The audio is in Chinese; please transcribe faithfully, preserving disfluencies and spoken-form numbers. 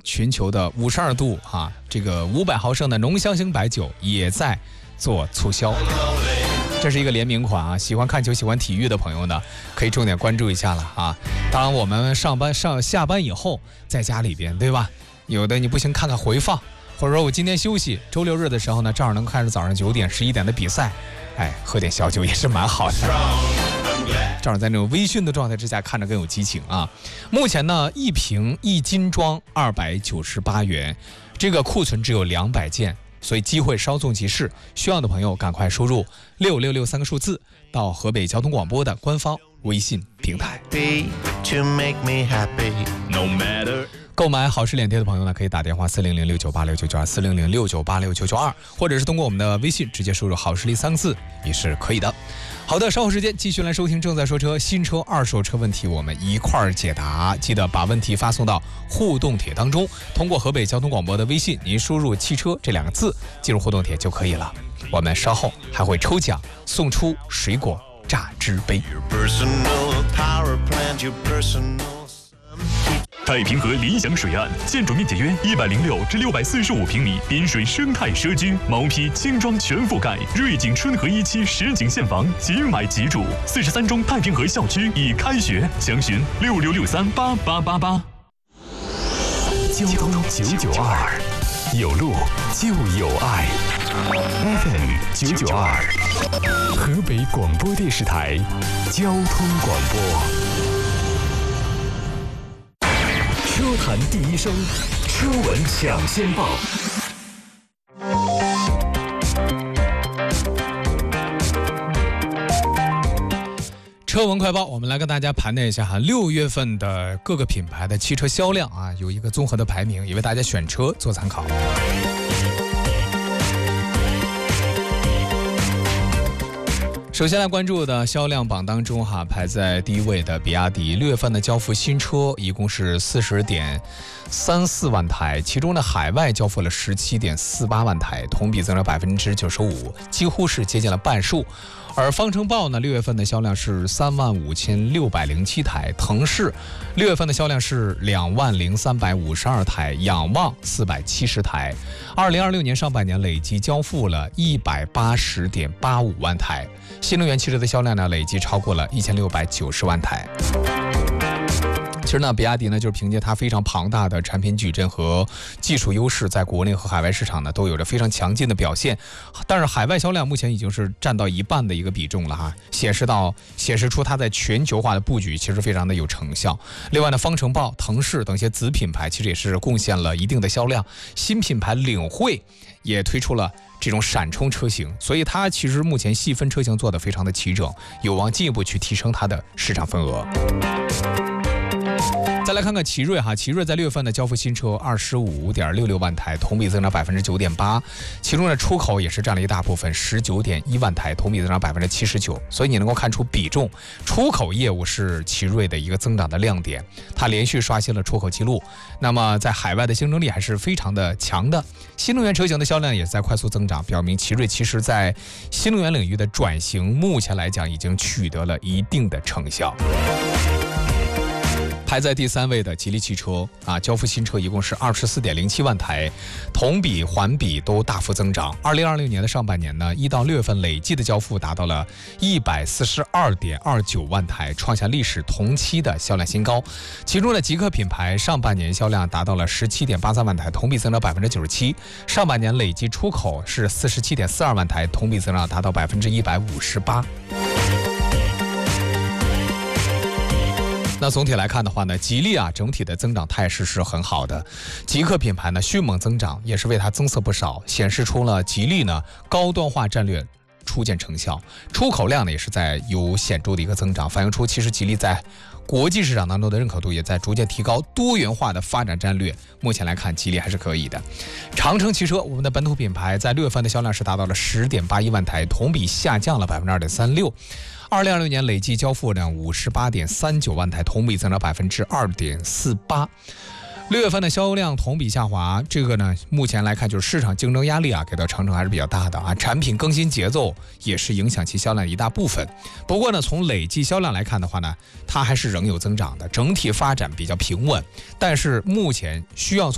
全球的五十二度啊，这个五百毫升的浓香型白酒也在做促销。这是一个联名款啊，喜欢看球、喜欢体育的朋友呢，可以重点关注一下了啊。当然，我们上班上下班以后，在家里边，对吧？有的你不行，看看回放，或者说我今天休息，周六日的时候呢，正好能看着早上九点、十一点的比赛，哎，喝点小酒也是蛮好的。正好在那种微醺的状态之下，看着更有激情啊。目前呢，一瓶一斤装二百九十八元，这个库存只有两百件。所以机会稍纵即逝，需要的朋友赶快输入六六六三个数字到河北交通广播的官方微信平台。购买好事脸贴的朋友呢，可以打电话四零零六九八六九九二四零零六九八六九九二，或者是通过我们的微信直接输入好视力三个字也是可以的。好的，稍后时间继续来收听正在说车新车二手车问题，我们一块儿解答。记得把问题发送到互动帖当中，通过河北交通广播的微信，您输入汽车这两个字进入互动帖就可以了。我们稍后还会抽奖送出水果榨汁杯。 太平河理想水岸，建筑面积约一百零六至六百四十五平米，滨水生态社区，毛坯轻装全覆盖，瑞景春和一期实景现房，即买即住。四十三中太平河校区已开学，详询六六六三八八八八。 交通九九二，有路就有爱。F M 九九二，河北广播电视台交通广播。车坛第一声，车闻抢先报。 车闻快报，我们来跟大家盘点一下哈，六月份的各个品牌的汽车销量啊，有一个综合的排名，也为大家选车做参考。首先来关注的销量榜当中哈，排在第一位的比亚迪，六月份的交付新车一共是四十点三四万台，其中呢海外交付了十七点四八万台，同比增长百分之九十五，几乎是接近了半数。而方程豹呢，六月份的销量是三万五千六百零七台，腾势六月份的销量是两万零三百五十二台，仰望四百七十台。二零二六年上半年累计交付了一百八十点八五万台，新能源汽车的销量呢累计超过了一千六百九十万台。其实呢，比亚迪呢就是凭借它非常庞大的产品矩阵和技术优势，在国内和海外市场呢都有着非常强劲的表现。但是海外销量目前已经是占到一半的一个比重了哈，显示到显示出它在全球化的布局其实非常的有成效。另外呢，方程豹、腾势等一些子品牌其实也是贡献了一定的销量。新品牌领汇也推出了这种闪充车型，所以它其实目前细分车型做得非常的齐整，有望进一步去提升它的市场份额。再来看看奇瑞哈，奇瑞在六月份的交付新车二十五点六六万台，同比增长百分之九点八，其中的出口也是占了一大部分，十九点一万台，同比增长百分之七十九。所以你能够看出比重，出口业务是奇瑞的一个增长的亮点，它连续刷新了出口记录。那么在海外的竞争力还是非常的强的，新能源车型的销量也在快速增长，表明奇瑞其实在新能源领域的转型，目前来讲已经取得了一定的成效。排在第三位的吉利汽车啊，交付新车一共是二十四点零七万台，同比环比都大幅增长。二零二六年的上半年呢，一到六月份累计的交付达到了一百四十二点二九万台，创下历史同期的销量新高。其中的极客品牌上半年销量达到了十七点八三万台，同比增长百分之九十七。上半年累计出口是四十七点四二万台，同比增长达到百分之一百五十八。那总体来看的话呢，吉利啊整体的增长态势是很好的，极客品牌呢迅猛增长，也是为它增色不少，显示出了吉利呢高端化战略初见成效，出口量呢也是在有显著的一个增长，反映出其实吉利在国际市场当中的认可度也在逐渐提高，多元化的发展战略，目前来看吉利还是可以的。长城汽车，我们的本土品牌在六月份的销量是达到了十点八一万台，同比下降了百分之二点三六。二零二六年累计交付量五十八点三九万台，同比增长百分之二点四八。六月份的销量同比下滑，这个呢，目前来看就是市场竞争压力啊，给到长城还是比较大的啊，产品更新节奏也是影响其销量的一大部分。不过呢，从累计销量来看的话呢，它还是仍有增长的，整体发展比较平稳，但是目前需要做